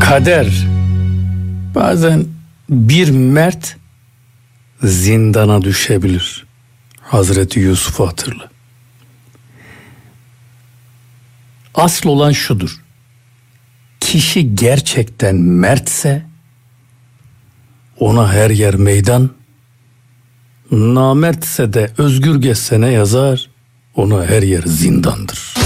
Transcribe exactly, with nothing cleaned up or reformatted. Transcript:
Kader, bazen bir mert zindana düşebilir. Hazreti Yusuf'u hatırla. Asıl olan şudur: kişi gerçekten mertse ona her yer meydan, namertse de özgür gezse ne yazar, ona her yer zindandır.